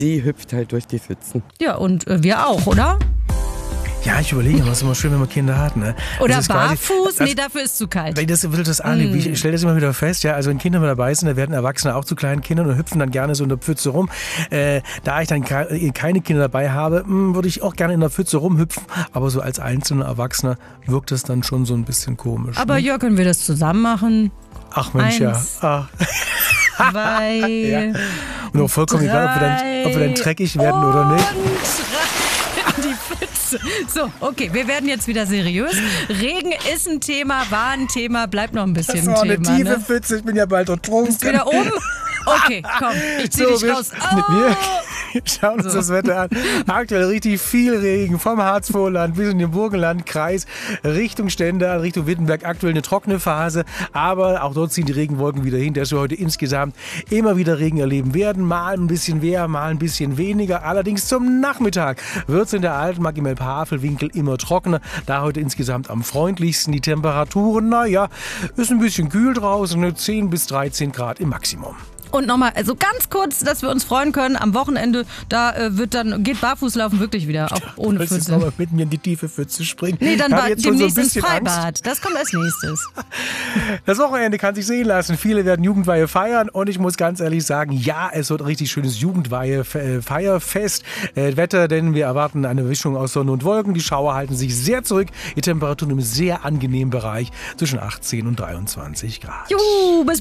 Die hüpft halt durch die Pfützen. Ja, und wir auch, oder? Ja, ich überlege, was ist immer schön, wenn man Kinder hat. Ne? Oder barfuß? Nee, dafür ist zu kalt. Das will das annehmen. Ich stelle das immer wieder fest. Ja, also wenn Kinder mit dabei sind, da werden Erwachsene auch zu kleinen Kindern und hüpfen dann gerne so in der Pfütze rum. Da ich dann keine Kinder dabei habe, würde ich auch gerne in der Pfütze rumhüpfen. Aber so als einzelner Erwachsener wirkt es dann schon so ein bisschen komisch. Aber ja, können wir das zusammen machen? Ach Mensch, 1, ja. 2, Ja. Und auch vollkommen egal, ob wir dann dreckig werden oder nicht. In die Pfütze. So, okay, wir werden jetzt wieder seriös. Regen ist ein Thema, war ein Thema, bleibt noch ein bisschen Das ist auch ein Thema. eine tiefe Ne? Pfütze, ich bin ja bald ertrunken. Bist du wieder oben? Okay, komm, ich zieh dich raus. Wir schauen uns das Wetter an. Aktuell richtig viel Regen vom Harzvorland bis in den Burgenlandkreis Richtung Stendal, Richtung Wittenberg. Aktuell eine trockene Phase, aber auch dort ziehen die Regenwolken wieder hin, dass wir heute insgesamt immer wieder Regen erleben werden. Mal ein bisschen mehr, mal ein bisschen weniger. Allerdings zum Nachmittag wird es in der Altmark im Elbhavelwinkel immer trockener. Da heute insgesamt am freundlichsten. Die Temperaturen, naja, ist ein bisschen kühl draußen, 10 bis 13 Grad im Maximum. Und nochmal, also ganz kurz, dass wir uns freuen können, am Wochenende, da geht Barfußlaufen wirklich wieder, auch ohne Pfütze. Pfütze. Wolltest du mit mir in die tiefe Pfütze springen? Nee, dann war jetzt schon demnächst so ein ins bisschen Freibad. Angst. Das kommt als nächstes. Das Wochenende kann sich sehen lassen. Viele werden Jugendweihe feiern und ich muss ganz ehrlich sagen, ja, es wird ein richtig schönes Jugendweihe-Feierfest. Wetter, denn wir erwarten eine Mischung aus Sonne und Wolken. Die Schauer halten sich sehr zurück. Die Temperaturen im sehr angenehmen Bereich zwischen 18 und 23 Grad. Juhu, bis